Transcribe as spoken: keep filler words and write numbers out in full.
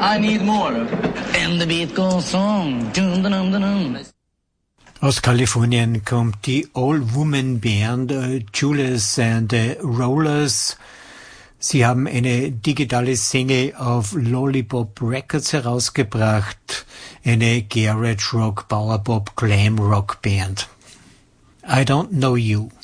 I need more. And the beat goes on. Dun, dun, dun, dun. Aus Kalifornien kommt die All-Woman-Band uh, Julius and the Rollers. Sie haben eine digitale Single auf Lollipop Records herausgebracht, eine Garage Rock, Power Pop, Glam Rock Band. I Don't Know You.